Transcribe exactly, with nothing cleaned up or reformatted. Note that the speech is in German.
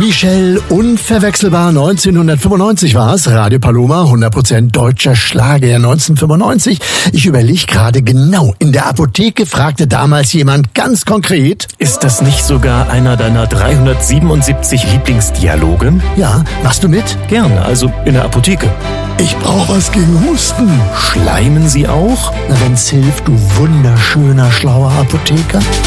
Michelle, unverwechselbar, neunzehnhundertfünfundneunzig war es. Radio Paloma, hundert Prozent deutscher Schlager neunzehnhundertfünfundneunzig. Ich überlege gerade genau. In der Apotheke fragte damals jemand ganz konkret: Ist das nicht sogar einer deiner dreihundertsiebenundsiebzig Lieblingsdialoge? Ja, machst du mit? Gerne, also in der Apotheke. Ich brauche was gegen Husten. Schleimen Sie auch? Na, wenn's hilft, du wunderschöner, schlauer Apotheker.